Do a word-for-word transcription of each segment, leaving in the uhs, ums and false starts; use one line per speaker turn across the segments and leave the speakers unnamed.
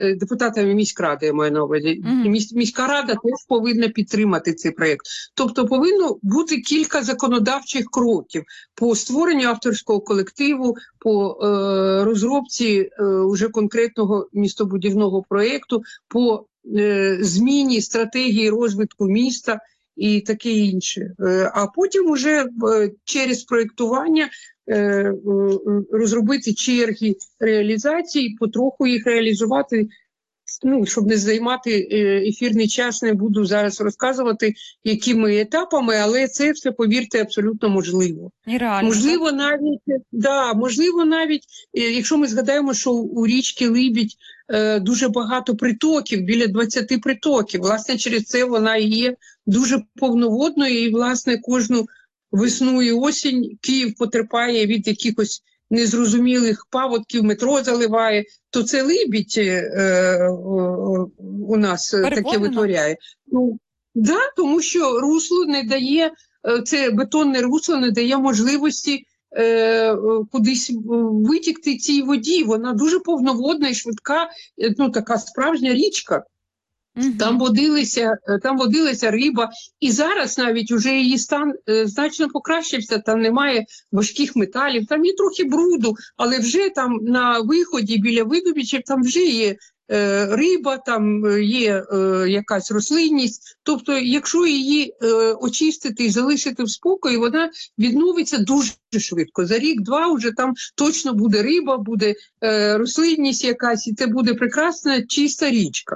депутатами міськради, я маю на увазі.
Угу.
Місь, міська рада теж повинна підтримати цей проєкт. Тобто повинно бути кілька законодавчих кроків по створенню авторського колективу, по е, розробці е, уже конкретного містобудівного проєкту, по е, зміні стратегії розвитку міста і таке інше. Е, а потім уже е, через проєктування е, розробити черги реалізації, потроху їх реалізувати. Ну, щоб не займати ефірний час, не буду зараз розказувати, якими етапами, але це все, повірте, абсолютно можливо.
І реально,
можливо,
так?
навіть, да, можливо, навіть, якщо ми згадаємо, що у річки Либідь е, дуже багато притоків, біля двадцяти притоків. Власне, через це вона є дуже повноводною, і, власне, кожну весну і осінь Київ потерпає від якихось незрозумілих паводків, метро заливає, то це Либідь е, е, у нас
Переконана.
таке витворяє. Ну, да, тому що русло не дає, це бетонне русло не дає можливості е, кудись витікти цій воді. Вона дуже повноводна і швидка, ну така справжня річка. Угу. Там водилися, там водилася риба, і зараз навіть уже її стан е, значно покращився, там немає важких металів, там є трохи бруду, але вже там на виході біля видобичів там вже є е, риба, там є е, якась рослинність. Тобто, якщо її е, очистити і залишити в спокої, вона відновиться дуже швидко. За рік-два вже там точно буде риба, буде е, рослинність якась, і це буде прекрасна чиста річка.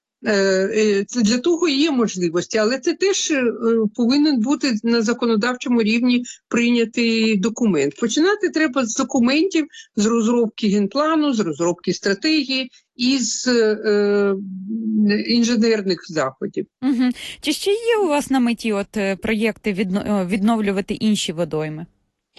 Це для того і є можливості, але це теж повинен бути на законодавчому рівні прийнятий документ. Починати треба з документів, з розробки генплану, з розробки стратегії і з е, інженерних заходів.
Угу. Чи ще є у вас на меті от проєкти відно... відновлювати інші водойми?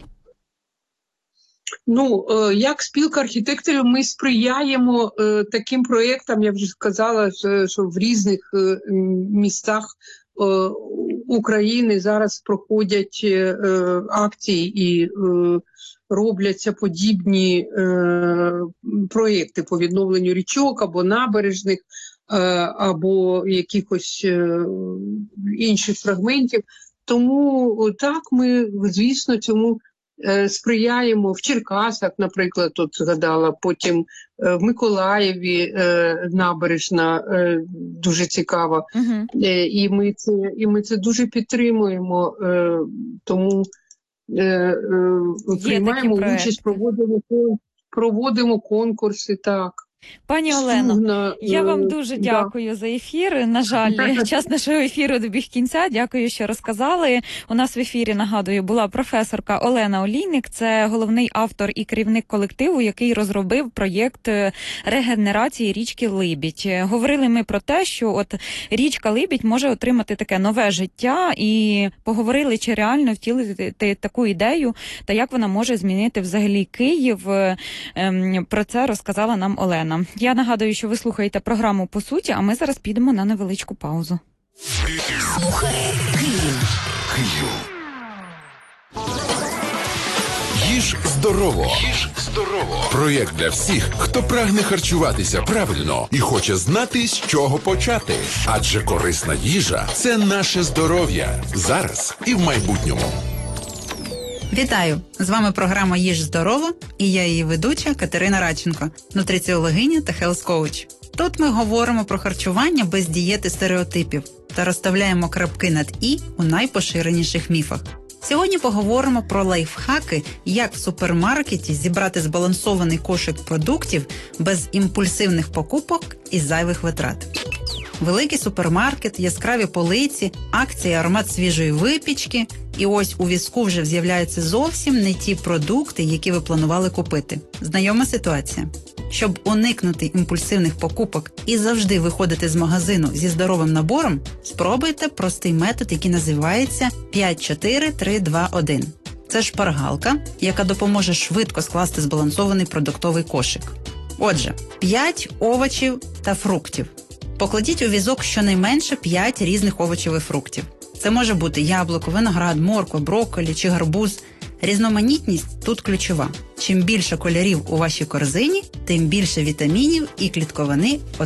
Ну, як спілка архітекторів ми сприяємо е, таким проєктам, я вже сказала, що в різних е, містах е, України зараз проходять е, акції і е, робляться подібні е, проєкти по відновленню річок або набережних, е, або якихось е, інших фрагментів. Тому так, ми, звісно, цьому сприяємо. В Черкасах, наприклад, тут згадала, потім в Миколаєві набережна дуже цікава. Uh-huh. І ми це, і ми це дуже підтримуємо, тому приймаємо участь, проводимо, проводимо конкурси, так.
Пані Олено, я вам дуже дякую да. за ефір. На жаль, час нашого ефіру добіг кінця. Дякую, що розказали. У нас в ефірі, нагадую, була професорка Олена Олійник. Це головний автор і керівник колективу, який розробив проєкт регенерації річки Либідь. Говорили ми про те, що от річка Либідь може отримати таке нове життя, і поговорили, чи реально втілити таку ідею, та як вона може змінити взагалі Київ. Про це розказала нам Олена. Я нагадую, що ви слухаєте програму «По суті», а ми зараз підемо на невеличку паузу.
Слухай Київ. Київ. Їж здорово. Їж здорово. Проєкт для всіх, хто прагне харчуватися правильно і хоче знати, з чого почати. Адже корисна їжа – це наше здоров'я. Зараз і в майбутньому.
Вітаю! З вами програма «Їж здорово» і я її ведуча Катерина Радченко, нутриціологиня та хелс-коуч. Тут ми говоримо про харчування без дієти стереотипів та розставляємо крапки над «і» у найпоширеніших міфах. Сьогодні поговоримо про лайфхаки, як в супермаркеті зібрати збалансований кошик продуктів без імпульсивних покупок і зайвих витрат. Великий супермаркет, яскраві полиці, акції, аромат свіжої випічки. І ось у візку вже з'являються зовсім не ті продукти, які ви планували купити. Знайома ситуація? Щоб уникнути імпульсивних покупок і завжди виходити з магазину зі здоровим набором, спробуйте простий метод, який називається п'ять чотири три два один. Це шпаргалка, яка допоможе швидко скласти збалансований продуктовий кошик. Отже, п'ять овочів та фруктів. Покладіть у візок щонайменше п'ять різних овочів і фруктів. Це може бути яблуко, виноград, морква, брокколі чи гарбуз. Різноманітність тут ключова. Чим більше кольорів у вашій корзині, тим більше вітамінів і клітковини